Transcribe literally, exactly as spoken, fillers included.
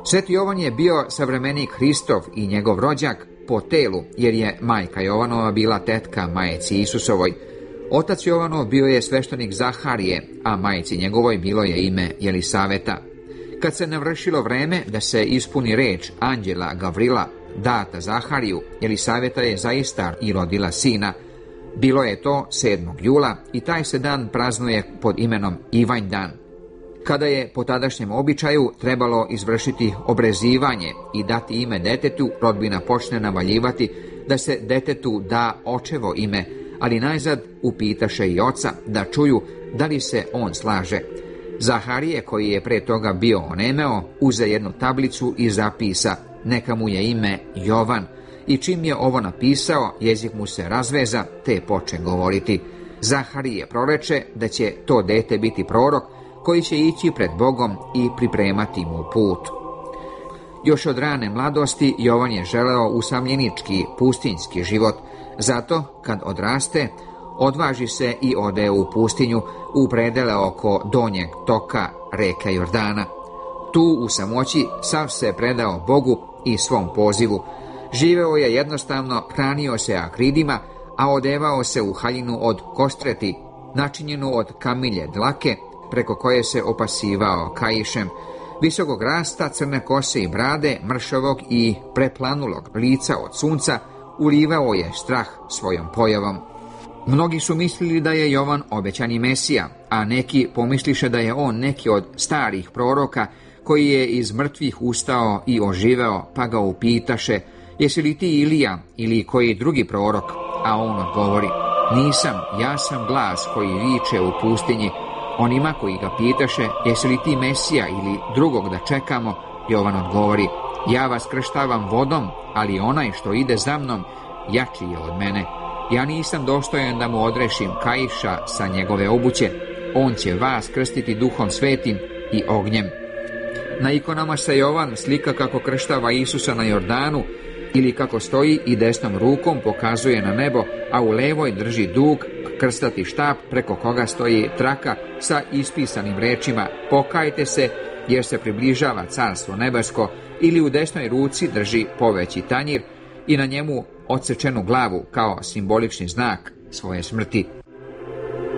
Sveti Jovan je bio savremenik Hristov i njegov rođak po telu, jer je majka Jovanova bila tetka majci Isusovoj. Otac Jovanov bio je sveštenik Zaharije, a majci njegovoj bilo je ime Jelisaveta. Kad se navršilo vreme da se ispuni reč anđela Gavrila data Zahariju, Jelisaveta je zaista i rodila sina. Bilo je to sedmog jula i taj se dan praznuje pod imenom Ivanjdan. Kada je po tadašnjem običaju trebalo izvršiti obrezivanje i dati ime detetu, rodbina počne navaljivati da se detetu da očevo ime, ali najzad upitaše i oca da čuju da li se on slaže. Zaharije, koji je pre toga bio onemeo, uze jednu tablicu i zapisa: neka mu je ime Jovan. I čim je ovo napisao, jezik mu se razveza, te poče govoriti. Zaharije proreče da će to dete biti prorok koji će ići pred Bogom i pripremati mu put. Još od rane mladosti Jovan je želeo usamljenički, pustinjski život. Zato, kad odraste, odvaži se i ode u pustinju, u predele oko donjeg toka reke Jordana. Tu u samoći sav se predao Bogu i svom pozivu. Živeo je jednostavno, hranio se akridima, a odevao se u haljinu od kostreti, načinjenu od kamilje dlake, preko koje se opasivao kaišem. Visokog rasta, crne kose i brade, mršavog i preplanulog lica od sunca, ulivao je strah svojom pojavom. Mnogi su mislili da je Jovan obećani Mesija, a neki pomisliše da je on neki od starih proroka koji je iz mrtvih ustao i oživeo, pa ga upitaše: jesi li ti Ilija ili koji drugi prorok? A on odgovori: nisam, ja sam glas koji viče u pustinji. Onima koji ga pitaše: jesi li ti Mesija ili drugog da čekamo? Jovan odgovori: ja vas krštavam vodom, ali onaj što ide za mnom jači je od mene. Ja nisam dostojan da mu odrešim kaiša sa njegove obuće. On će vas krstiti Duhom Svetim i ognjem. Na ikonama se Jovan slika kako krštava Isusa na Jordanu, ili kako stoji i desnom rukom pokazuje na nebo, a u levoj drži dug krstati štap preko koga stoji traka sa ispisanim rečima: pokajte se jer se približava carstvo nebesko, ili u desnoj ruci drži poveći tanjir i na njemu odsečenu glavu kao simbolični znak svoje smrti.